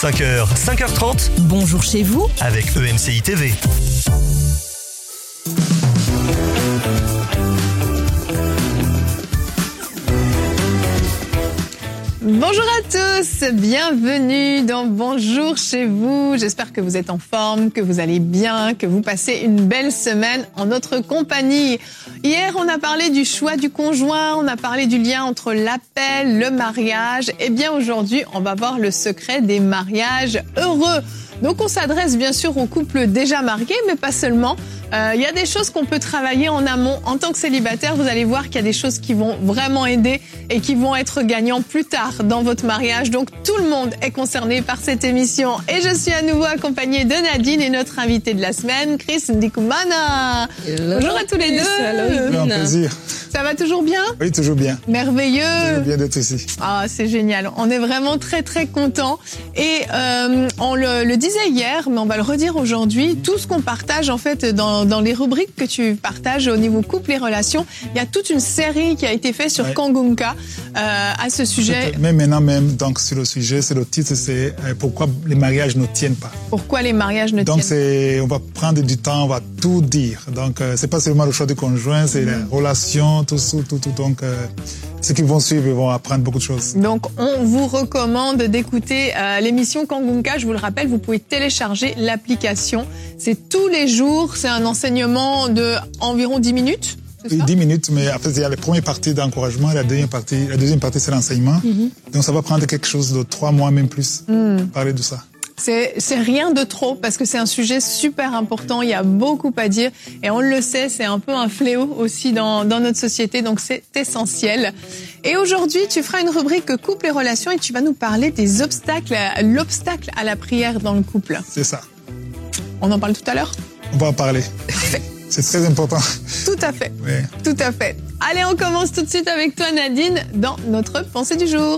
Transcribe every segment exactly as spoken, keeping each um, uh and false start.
cinq heures, cinq heures trente. Bonjour chez vous avec E M C I T V. Bonjour à tous, bienvenue dans Bonjour chez vous. J'espère que vous êtes en forme, que vous allez bien, que vous passez une belle semaine en notre compagnie. Hier, on a parlé du choix du conjoint, on a parlé du lien entre l'appel, le mariage. Et bien aujourd'hui, on va voir le secret des mariages heureux. Donc on s'adresse bien sûr aux couples déjà mariés, mais pas seulement. Il euh, y a des choses qu'on peut travailler en amont. En tant que célibataire, vous allez voir qu'il y a des choses qui vont vraiment aider et qui vont être gagnants plus tard dans votre mariage. Donc tout le monde est concerné par cette émission. Et je suis à nouveau accompagnée de Nadine et notre invitée de la semaine, Chris Ndikumana. Hello. Bonjour à tous les deux. Hello, un plaisir. Ça va toujours bien? Oui, toujours bien. Merveilleux. Toujours bien d'être ici. Ah, c'est génial. On est vraiment très très contents. Et euh, on le, le disait hier, mais on va le redire aujourd'hui. Tout ce qu'on partage en fait dans dans les rubriques que tu partages au niveau couple et relations, il y a toute une série qui a été faite sur ouais. Kangunka euh, à ce sujet. Mais maintenant même donc sur le sujet, c'est le titre, c'est euh, pourquoi les mariages ne tiennent pas. Pourquoi les mariages ne donc tiennent pas. Donc c'est, on va prendre du temps, on va tout dire. Donc euh, c'est pas seulement le choix du conjoint, c'est mmh. la relation, tout tout tout, tout donc. Euh, Ceux qui vont suivre, ils vont apprendre beaucoup de choses. Donc, on vous recommande d'écouter euh, l'émission Kangunka. Je vous le rappelle, vous pouvez télécharger l'application. C'est tous les jours. C'est un enseignement de environ dix minutes. Oui, dix minutes, mais après, il y a la première partie d'encouragement et la deuxième partie, la deuxième partie, c'est l'enseignement. Mm-hmm. Donc, ça va prendre quelque chose de trois mois, même plus, mm. parler de ça. C'est, c'est rien de trop parce que c'est un sujet super important. Il y a beaucoup à dire et on le sait, c'est un peu un fléau aussi dans, dans notre société. Donc c'est essentiel. Et aujourd'hui, tu feras une rubrique couple et relations et tu vas nous parler des obstacles, l'obstacle à la prière dans le couple. C'est ça. On en parle tout à l'heure? On va en parler. C'est très important. Tout à fait. Oui. Tout à fait. Allez, on commence tout de suite avec toi, Nadine, dans notre pensée du jour.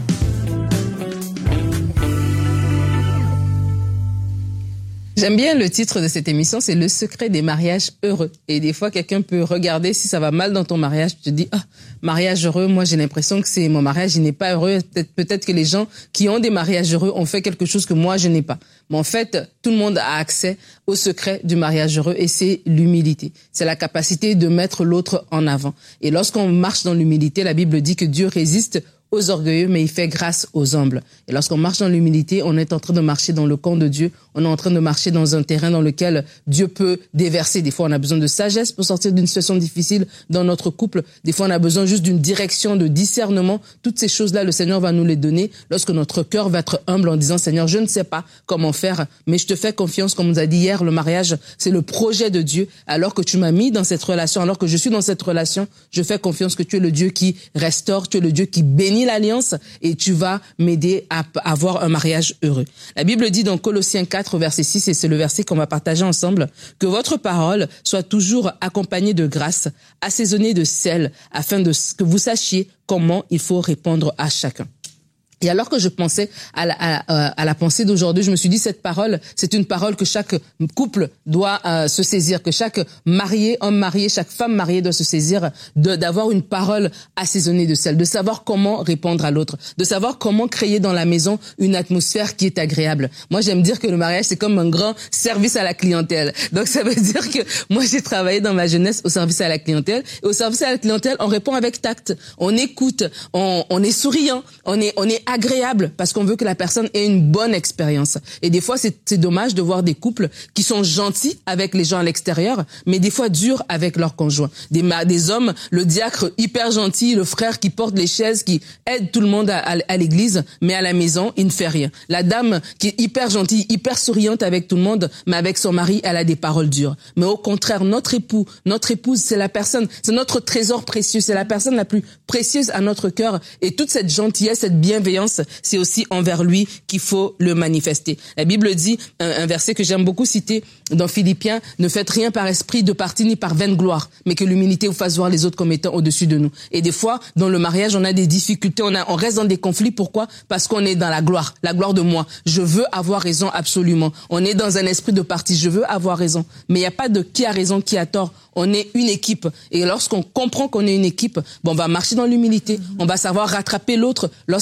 J'aime bien le titre de cette émission, c'est le secret des mariages heureux. Et des fois, quelqu'un peut regarder si ça va mal dans ton mariage, tu te dis, ah, mariage heureux, moi j'ai l'impression que c'est mon mariage, il n'est pas heureux. Peut-être, peut-être que les gens qui ont des mariages heureux ont fait quelque chose que moi je n'ai pas. Mais en fait, tout le monde a accès au secret du mariage heureux et c'est l'humilité. C'est la capacité de mettre l'autre en avant. Et lorsqu'on marche dans l'humilité, la Bible dit que Dieu résiste aux orgueilleux, mais il fait grâce aux humbles. Et lorsqu'on marche dans l'humilité, on est en train de marcher dans le camp de Dieu. On est en train de marcher dans un terrain dans lequel Dieu peut déverser. Des fois, on a besoin de sagesse pour sortir d'une situation difficile dans notre couple. Des fois, on a besoin juste d'une direction, de discernement. Toutes ces choses-là, le Seigneur va nous les donner lorsque notre cœur va être humble en disant, Seigneur, je ne sais pas comment faire, mais je te fais confiance. Comme on nous a dit hier, le mariage, c'est le projet de Dieu. Alors que tu m'as mis dans cette relation, alors que je suis dans cette relation, je fais confiance que tu es le Dieu qui restaure, tu es le Dieu qui bénit l'alliance et tu vas m'aider à avoir un mariage heureux. La Bible dit dans Colossiens quatre, verset six, et c'est le verset qu'on va partager ensemble, que votre parole soit toujours accompagnée de grâce, assaisonnée de sel, afin de que vous sachiez comment il faut répondre à chacun. Et alors que je pensais à la, à, à la pensée d'aujourd'hui, je me suis dit, cette parole, c'est une parole que chaque couple doit euh, se saisir, que chaque marié, homme marié, chaque femme mariée doit se saisir de, d'avoir une parole assaisonnée de sel, de savoir comment répondre à l'autre, de savoir comment créer dans la maison une atmosphère qui est agréable. Moi, j'aime dire que le mariage, c'est comme un grand service à la clientèle. Donc, ça veut dire que moi, j'ai travaillé dans ma jeunesse au service à la clientèle. Et au service à la clientèle, on répond avec tact, on écoute, on, on est souriant, on est, on est agréable parce qu'on veut que la personne ait une bonne expérience. Et des fois, c'est, c'est dommage de voir des couples qui sont gentils avec les gens à l'extérieur, mais des fois durs avec leurs conjoints. Des, des hommes, le diacre hyper gentil, le frère qui porte les chaises, qui aide tout le monde à, à, à l'église, mais à la maison, il ne fait rien. La dame qui est hyper gentille, hyper souriante avec tout le monde, mais avec son mari, elle a des paroles dures. Mais au contraire, notre époux, notre épouse, c'est la personne, c'est notre trésor précieux, c'est la personne la plus précieuse à notre cœur. Et toute cette gentillesse, cette bienveillance, c'est aussi envers lui qu'il faut le manifester. La Bible dit, un, un verset que j'aime beaucoup citer dans Philippiens, ne faites rien par esprit de parti ni par vaine gloire, mais que l'humilité vous fasse voir les autres comme étant au-dessus de nous. Et des fois, dans le mariage, on a des difficultés, on, a, on reste dans des conflits. Pourquoi? Parce qu'on est dans la gloire, la gloire de moi. Je veux avoir raison absolument. On est dans un esprit de parti, je veux avoir raison. Mais il n'y a pas de qui a raison, qui a tort. On est une équipe. Et lorsqu'on comprend qu'on est une équipe, bon, on va marcher dans l'humilité. On va savoir rattraper l'autre lorsqu'il a fait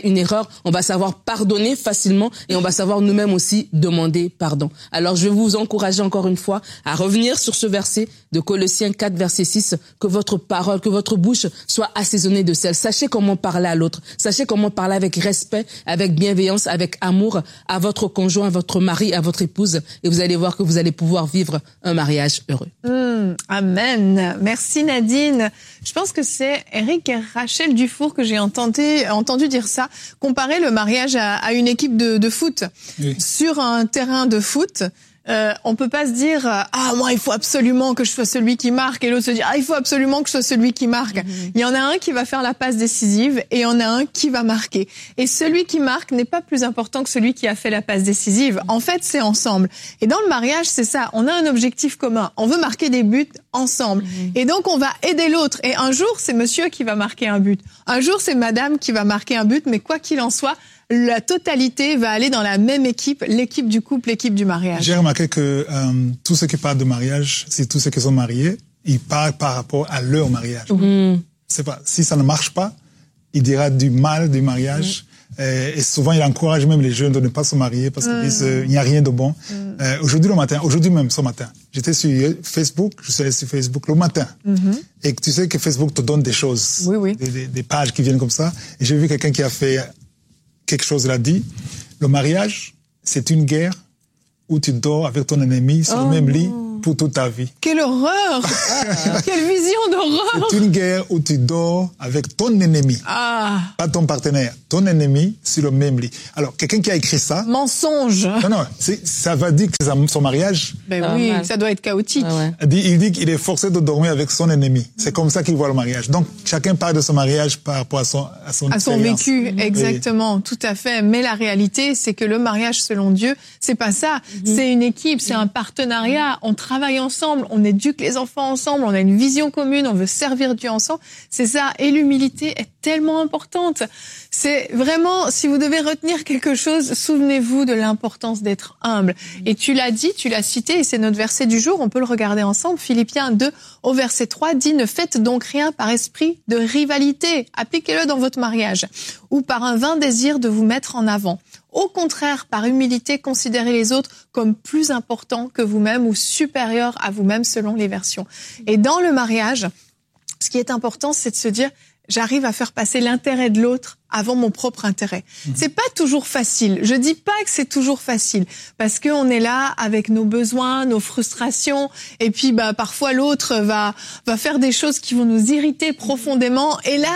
fait une erreur, on va savoir pardonner facilement et on va savoir nous-mêmes aussi demander pardon. Alors je vais vous encourager encore une fois à revenir sur ce verset de Colossiens quatre, verset six, que votre parole, que votre bouche soit assaisonnée de sel. Sachez comment parler à l'autre, sachez comment parler avec respect, avec bienveillance, avec amour à votre conjoint, à votre mari, à votre épouse, et vous allez voir que vous allez pouvoir vivre un mariage heureux. Mmh, amen. Merci Nadine. Je pense que c'est Eric et Rachel Dufour que j'ai entendu, entendu dire ça, comparer le mariage à, à une équipe de, de foot. Oui. Sur un terrain de foot, Euh, on peut pas se dire ah moi il faut absolument que je sois celui qui marque et l'autre se dire ah il faut absolument que je sois celui qui marque. Mm-hmm. Il y en a un qui va faire la passe décisive et il y en a un qui va marquer. Et celui qui marque n'est pas plus important que celui qui a fait la passe décisive. En fait, c'est ensemble. Et dans le mariage, c'est ça. On a un objectif commun. On veut marquer des buts ensemble. Mm-hmm. Et donc on va aider l'autre. Et un jour c'est monsieur qui va marquer un but. Un jour c'est madame qui va marquer un but. Mais quoi qu'il en soit, la totalité va aller dans la même équipe, l'équipe du couple, l'équipe du mariage. J'ai remarqué que euh, tous ceux qui parlent de mariage, c'est tous ceux qui sont mariés, ils parlent par rapport à leur mariage. Mmh. C'est pas, si ça ne marche pas, il dira du mal du mariage. Mmh. Et, et souvent, il encourage même les jeunes de ne pas se marier parce qu'ils mmh. disent euh, il n'y a rien de bon. Mmh. Euh, aujourd'hui le matin, aujourd'hui même ce matin, j'étais sur Facebook, je suis allé sur Facebook le matin. Mmh. Et tu sais que Facebook te donne des choses, oui, oui. Des, des, des pages qui viennent comme ça. Et j'ai vu quelqu'un qui a fait quelque chose, il a dit, le mariage, c'est une guerre où tu dors avec ton ennemi sur oh. le même lit pour toute ta vie. Quelle horreur! Ah. Quelle vision d'horreur! C'est une guerre où tu dors avec ton ennemi. Ah. Pas ton partenaire, ton ennemi sur le même lit. Alors, quelqu'un qui a écrit ça... Mensonge! Non, non, c'est, ça va dire que c'est son mariage... Ben ah, oui, mal. Ça doit être chaotique. Ah ouais. il, dit, il dit qu'il est forcé de dormir avec son ennemi. C'est comme ça qu'il voit le mariage. Donc, chacun parle de son mariage par rapport à son à son, à son vécu, exactement, oui. Tout à fait. Mais la réalité, c'est que le mariage, selon Dieu, c'est pas ça. Mm-hmm. C'est une équipe, c'est un partenariat. On travaille ensemble, on éduque les enfants ensemble, on a une vision commune, on veut servir Dieu ensemble. C'est ça. Et l'humilité est tellement importante. C'est vraiment, si vous devez retenir quelque chose, souvenez-vous de l'importance d'être humble. Et tu l'as dit, tu l'as cité, et c'est notre verset du jour, on peut le regarder ensemble. Philippiens deux, au verset trois, dit « Ne faites donc rien par esprit de rivalité. Appliquez-le dans votre mariage. Ou par un vain désir de vous mettre en avant. Au contraire, par humilité, considérez les autres comme plus importants que vous-même ou supérieurs à vous-même selon les versions. » Et dans le mariage, ce qui est important, c'est de se dire « J'arrive à faire passer l'intérêt de l'autre avant mon propre intérêt. Mmh. » C'est pas toujours facile. Je dis pas que c'est toujours facile parce qu'on est là avec nos besoins, nos frustrations, et puis bah parfois l'autre va va faire des choses qui vont nous irriter profondément. Et là,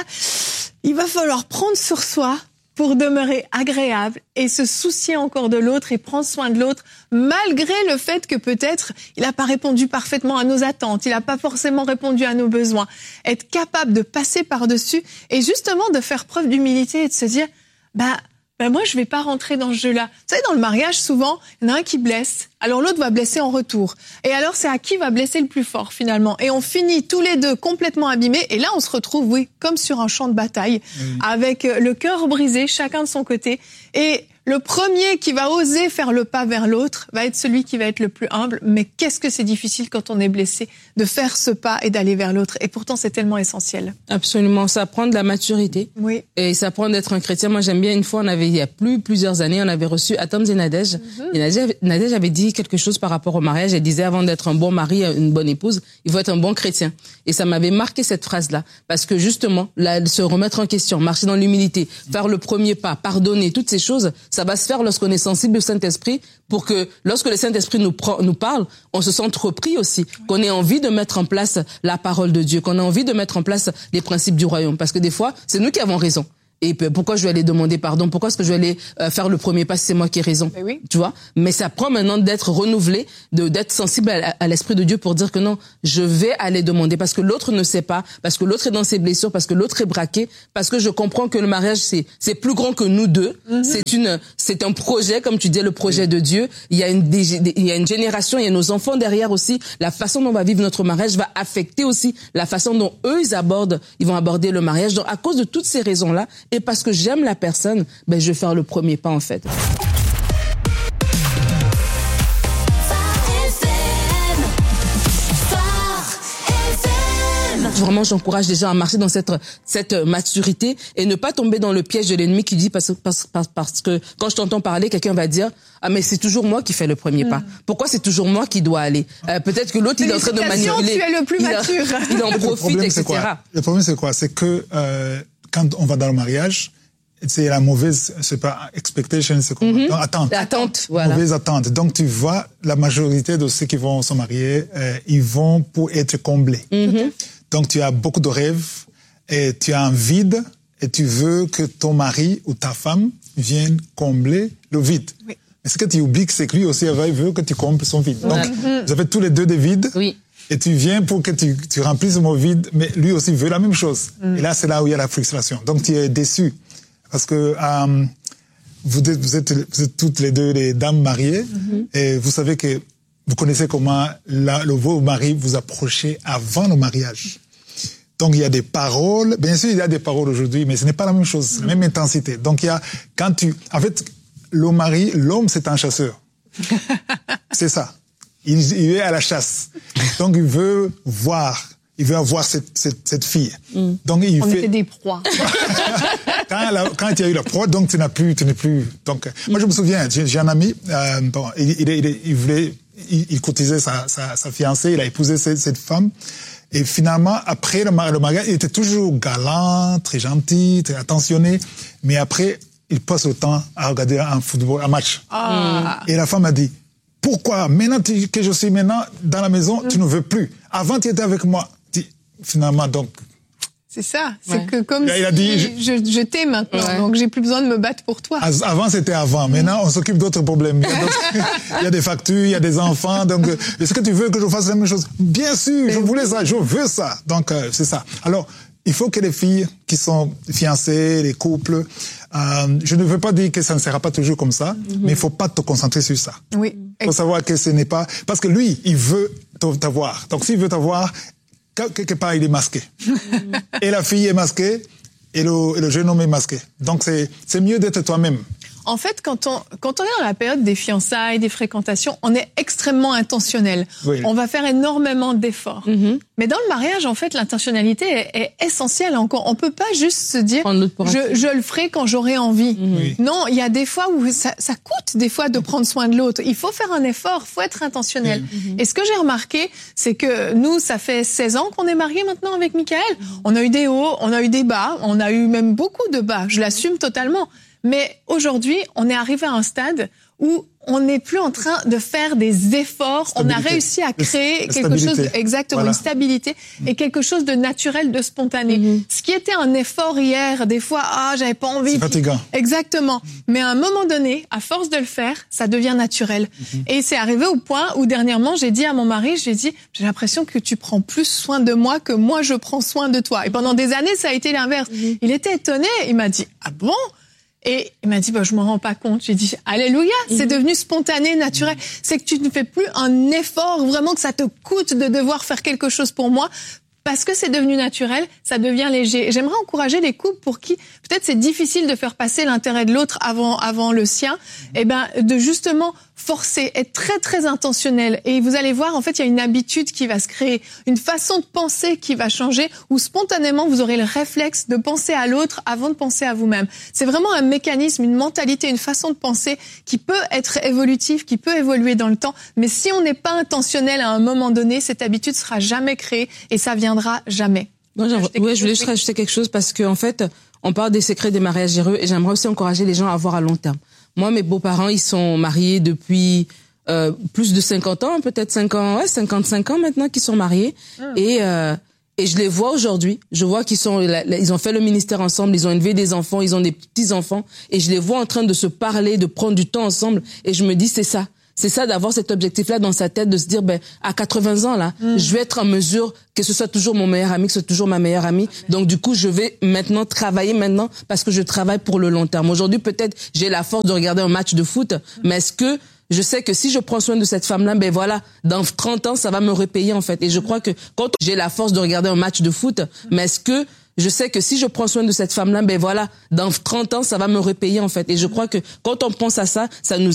il va falloir prendre sur soi pour demeurer agréable et se soucier encore de l'autre et prendre soin de l'autre, malgré le fait que peut-être il n'a pas répondu parfaitement à nos attentes, il n'a pas forcément répondu à nos besoins. Être capable de passer par-dessus et justement de faire preuve d'humilité et de se dire, bah, bah moi je vais pas rentrer dans ce jeu-là. Vous savez, dans le mariage, souvent, il y en a un qui blesse, alors l'autre va blesser en retour. Et alors c'est à qui va blesser le plus fort finalement. Et on finit tous les deux complètement abîmés. Et là on se retrouve, oui, comme sur un champ de bataille, oui. Avec le cœur brisé, chacun de son côté. Et le premier qui va oser faire le pas vers l'autre va être celui qui va être le plus humble. Mais qu'est-ce que c'est difficile quand on est blessé de faire ce pas et d'aller vers l'autre. Et pourtant, c'est tellement essentiel. Absolument. Ça prend de la maturité. Oui. Et ça prend d'être un chrétien. Moi, j'aime bien, une fois, on avait, il y a plus, plusieurs années, on avait reçu Atom et Nadège. Mm-hmm. Et Nadège, Nadège avait dit quelque chose par rapport au mariage. Elle disait, avant d'être un bon mari, une bonne épouse, il faut être un bon chrétien. Et ça m'avait marqué cette phrase-là. Parce que justement, là, se remettre en question, marcher dans l'humilité, faire le premier pas, pardonner, toutes ces choses, ça va se faire lorsqu'on est sensible au Saint-Esprit, pour que lorsque le Saint-Esprit nous, prend, nous parle, on se sente repris aussi, qu'on ait envie de mettre en place la parole de Dieu, qu'on ait envie de mettre en place les principes du royaume. Parce que des fois, c'est nous qui avons raison. Et pourquoi je vais aller demander pardon? Pourquoi est-ce que je vais aller euh, faire le premier pas si c'est moi qui ai raison? Oui. Tu vois? Mais ça prend maintenant d'être renouvelé, de d'être sensible à, à l'Esprit de Dieu pour dire que non, je vais aller demander parce que l'autre ne sait pas, parce que l'autre est dans ses blessures, parce que l'autre est braqué, parce que je comprends que le mariage c'est c'est plus grand que nous deux. Mm-hmm. C'est une c'est un projet, comme tu dis, le projet de Dieu. Il y a une il y a une génération, il y a nos enfants derrière aussi. La façon dont on va vivre notre mariage va affecter aussi la façon dont eux ils abordent, ils vont aborder le mariage. Donc à cause de toutes ces raisons là. Et parce que j'aime la personne, ben je vais faire le premier pas en fait. vraiment, j'encourage les gens à marcher dans cette, cette maturité et ne pas tomber dans le piège de l'ennemi qui dit parce, parce, parce, parce que quand je t'entends parler, quelqu'un va dire, ah, mais c'est toujours moi qui fais le premier pas. Pourquoi c'est toujours moi qui dois aller? Euh, peut-être que l'autre, il est en train de manipuler. Tu es le plus mature. Il, en, il en profite, et cetera. Le problème, c'est quoi? C'est que, euh, quand on va dans le mariage, c'est la mauvaise, c'est pas expectation, c'est quoi? Mm-hmm. Non, attente. Attente, voilà. Mauvaise attente. Donc, tu vois, la majorité de ceux qui vont se marier, euh, ils vont pour être comblés. Mm-hmm. Donc, tu as beaucoup de rêves et tu as un vide et tu veux que ton mari ou ta femme vienne combler le vide. Oui. Mais ce que tu oublies, c'est que lui aussi, il veut que tu combles son vide. Donc, mm-hmm. vous avez tous les deux des vides. Oui. Et tu viens pour que tu, tu remplisses mon vide, mais lui aussi veut la même chose. Mm. Et là, c'est là où il y a la frustration. Donc, tu es déçu. Parce que euh, vous, êtes, vous, êtes, vous êtes toutes les deux des dames mariées, mm-hmm. et vous savez que vous connaissez comment la, le vos mari vous approchait avant le mariage. Donc, il y a des paroles. Bien sûr, il y a des paroles aujourd'hui, mais ce n'est pas la même chose, mm-hmm. la même intensité. Donc, il y a, quand tu, en fait, le mari, l'homme, c'est un chasseur. C'est ça. Il, il est à la chasse. Donc, il veut voir. Il veut avoir cette, cette, cette fille. Mm. Donc, il On fait... était des proies. quand, la, quand il y a eu la proie, donc tu n'as plus, tu n'es plus. Donc, mm. moi je me souviens, j'ai, j'ai un ami, euh, bon, il, il, il, il voulait, il, il courtisait sa, sa, sa fiancée, il a épousé cette, cette femme, et finalement après le, le mariage, il était toujours galant, très gentil, très attentionné, mais après il passe le temps à regarder un football, un match. Ah. Et la femme a dit, pourquoi maintenant que je suis maintenant dans la maison, mm. tu ne veux plus. Avant tu étais avec moi. Finalement, donc. C'est ça. C'est ouais. que comme il si a dit, je, je, je t'ai maintenant, ouais. donc j'ai plus besoin de me battre pour toi. Avant, c'était avant. Maintenant, on s'occupe d'autres problèmes. Il y, a il y a des factures, il y a des enfants. Donc, est-ce que tu veux que je fasse la même chose? Bien sûr, je voulais ça, je veux ça. Donc, euh, c'est ça. Alors, il faut que les filles qui sont fiancées, les couples, euh, je ne veux pas dire que ça ne sera pas toujours comme ça, mm-hmm. mais il faut pas te concentrer sur ça. Oui. Il faut savoir que ce n'est pas... Parce que lui, il veut t'avoir. Donc, s'il veut t'avoir... quelque part, il est masqué. Et la fille est masquée, et le, et le jeune homme est masqué. Donc, c'est, c'est mieux d'être toi-même. En fait, quand on, quand on est dans la période des fiançailles, des fréquentations, on est extrêmement intentionnel. Oui. On va faire énormément d'efforts. Mm-hmm. Mais dans le mariage, en fait, l'intentionnalité est, est essentielle encore. On peut pas juste se dire, je, je le ferai quand j'aurai envie. Mm-hmm. Oui. Non, il y a des fois où ça, ça coûte des fois de prendre soin de l'autre. Il faut faire un effort, il faut être intentionnel. Mm-hmm. Et ce que j'ai remarqué, c'est que nous, ça fait seize ans qu'on est mariés maintenant avec Michael. Mm-hmm. On a eu des hauts, on a eu des bas, on a eu même beaucoup de bas. Je l'assume totalement. Mais aujourd'hui, on est arrivé à un stade où on n'est plus en train de faire des efforts. Stabilité. On a réussi à créer la quelque chose, de, exactement, voilà. une stabilité mmh. et quelque chose de naturel, de spontané. Mmh. Ce qui était un effort hier, des fois, ah, j'avais pas envie. C'est fatigant. Exactement. Mais à un moment donné, à force de le faire, ça devient naturel. Mmh. Et c'est arrivé au point où dernièrement, j'ai dit à mon mari, j'ai dit, j'ai l'impression que tu prends plus soin de moi que moi je prends soin de toi. Et pendant des années, ça a été l'inverse. Mmh. Il était étonné. Il m'a dit, ah bon? Et il m'a dit, bah, je m'en rends pas compte. J'ai dit, alléluia, mmh. c'est devenu spontané, naturel. Mmh. C'est que tu ne fais plus un effort, vraiment que ça te coûte de devoir faire quelque chose pour moi. Parce que c'est devenu naturel, ça devient léger. Et j'aimerais encourager les couples pour qui peut-être c'est difficile de faire passer l'intérêt de l'autre avant avant le sien, mmh. et ben de justement forcer, être très très intentionnel. Et vous allez voir, en fait, il y a une habitude qui va se créer, une façon de penser qui va changer, où spontanément vous aurez le réflexe de penser à l'autre avant de penser à vous-même. C'est vraiment un mécanisme, une mentalité, une façon de penser qui peut être évolutive, qui peut évoluer dans le temps. Mais si on n'est pas intentionnel à un moment donné, cette habitude sera jamais créée et ça viendra jamais. Moi, ouais, je voulais juste rajouter quelque chose parce que en fait, on parle des secrets des mariages heureux et j'aimerais aussi encourager les gens à voir à long terme. Moi, mes beaux-parents, ils sont mariés depuis euh, plus de cinquante ans, peut-être cinq ans, ouais, cinquante-cinq ans maintenant qu'ils sont mariés. Mmh. Et euh, et je les vois aujourd'hui. Je vois qu'ils sont, ils ont fait le ministère ensemble, ils ont élevé des enfants, ils ont des petits-enfants. Et je les vois en train de se parler, de prendre du temps ensemble. Et je me dis, c'est ça. C'est ça d'avoir cet objectif-là dans sa tête, de se dire, ben, à quatre-vingts ans, là, mmh. je vais être en mesure que ce soit toujours mon meilleur ami, que ce soit toujours ma meilleure amie. Donc, du coup, je vais maintenant travailler maintenant parce que je travaille pour le long terme. Aujourd'hui, peut-être, j'ai la force de regarder un match de foot, mmh. mais est-ce que je sais que si je prends soin de cette femme-là, ben voilà, dans trente ans, ça va me repayer, en fait. Et je crois que quand j'ai la force de regarder un match de foot, mmh. mais est-ce que je sais que si je prends soin de cette femme-là, ben voilà, dans trente ans, ça va me repayer, en fait. Et je crois que quand on pense à ça, ça nous